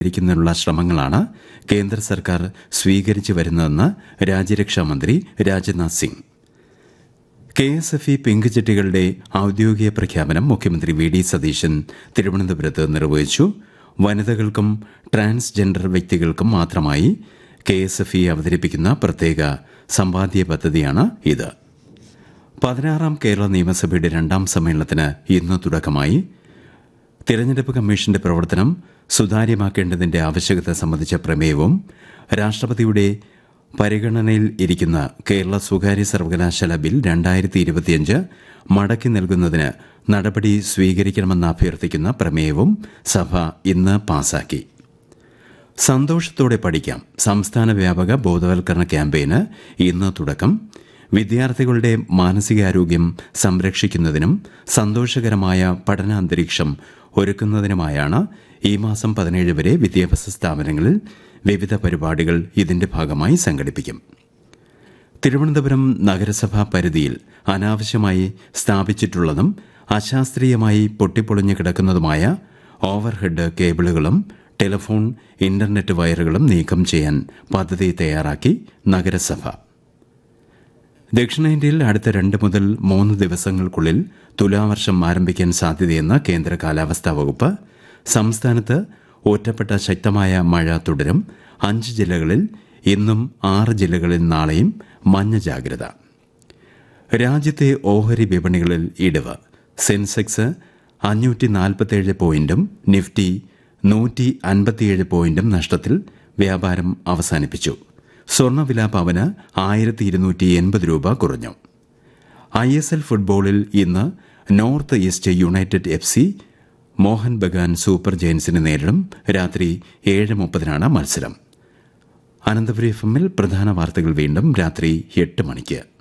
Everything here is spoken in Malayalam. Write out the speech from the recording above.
ിക്കുന്നതിനുള്ള ശ്രമങ്ങളാണ് കേന്ദ്ര സർക്കാർ സ്വീകരിച്ചു വരുന്നതെന്ന് രാജ്യരക്ഷാമന്ത്രി രാജ്നാഥ് സിംഗ്. KSFE പിങ്ക് ചിട്ടികളുടെ ഔദ്യോഗിക പ്രഖ്യാപനം മുഖ്യമന്ത്രി വി ഡി സതീശൻ തിരുവനന്തപുരത്ത് നിർവഹിച്ചു. വനിതകൾക്കും ട്രാൻസ്ജെൻഡർ വ്യക്തികൾക്കും മാത്രമായി KSFE അവതരിപ്പിക്കുന്ന പ്രത്യേക സമ്പാദ്യ പദ്ധതിയാണ് ഇത്. 16ാം കേരള നിയമസഭയുടെ 2ാം സമ്മേളനത്തിന് ഇന്ന് തുടക്കമായി. തിരഞ്ഞെടുപ്പ് കമ്മീഷന്റെ പ്രവർത്തനം സുതാര്യമാക്കേണ്ടതിന്റെ ആവശ്യകത സംബന്ധിച്ച പ്രമേയവും രാഷ്ട്രപതിയുടെ പരിഗണനയിൽ ഇരിക്കുന്ന കേരള സ്വകാര്യ സർവകലാശാല ബിൽ 2025 മടക്കി നൽകുന്നതിന് നടപടി സ്വീകരിക്കണമെന്ന് അഭ്യർത്ഥിക്കുന്ന പ്രമേയവും സഭ ഇന്ന് പാസാക്കി. സന്തോഷത്തോടെ പഠിക്കാം സംസ്ഥാന വ്യാപക ബോധവൽക്കരണ ക്യാമ്പയിന് ഇന്ന് തുടക്കം. വിദ്യാർത്ഥികളുടെ മാനസികാരോഗ്യം സംരക്ഷിക്കുന്നതിനും സന്തോഷകരമായ പഠനാന്തരീക്ഷം ഒരുക്കുന്നതിനുമായാണ് ഈ മാസം 17 വരെ വിദ്യാഭ്യാസ സ്ഥാപനങ്ങളിൽ വിവിധ പരിപാടികൾ ഇതിന്റെ ഭാഗമായി സംഘടിപ്പിക്കും. തിരുവനന്തപുരം നഗരസഭാ പരിധിയിൽ അനാവശ്യമായി സ്ഥാപിച്ചിട്ടുള്ളതും അശാസ്ത്രീയമായി പൊട്ടിപ്പൊളിഞ്ഞു കിടക്കുന്നതുമായ ഓവർഹെഡ് കേബിളുകളും ടെലിഫോൺ, ഇന്റർനെറ്റ് വയറുകളും നീക്കം ചെയ്യാൻ പദ്ധതി തയ്യാറാക്കി നഗരസഭ. ദക്ഷിണേന്ത്യയിൽ അടുത്ത 2 മുതൽ 3 ദിവസങ്ങൾക്കുള്ളിൽ തുലാവർഷം ആരംഭിക്കാൻ സാധ്യതയെന്ന് കേന്ദ്ര കാലാവസ്ഥാ വകുപ്പ്. സംസ്ഥാനത്ത് ഒറ്റപ്പെട്ട ശക്തമായ മഴ തുടരും. 5 ജില്ലകളിൽ ഇന്നും 6 ജില്ലകളിൽ നാളെയും മഞ്ഞ ജാഗ്രത. രാജ്യത്തെ ഓഹരി വിപണികളിൽ ഇടിവ്. സെൻസെക്സ് 547 പോയിന്റും നിഫ്റ്റി 157 പോയിന്റും നഷ്ടത്തിൽ വ്യാപാരം അവസാനിപ്പിച്ചു. സ്വർണ്ണവില പവന് 1280 രൂപ കുറഞ്ഞു. ISL ഫുട്ബോളിൽ ഇന്ന് north east United FC Mohan Bagan super ജയൻസിനെ നേരിടും. രാത്രി 7:30 മത്സരം. അനന്തപുരി FM പ്രധാന വാർത്തകൾ വീണ്ടും രാത്രി 8 മണിക്ക്.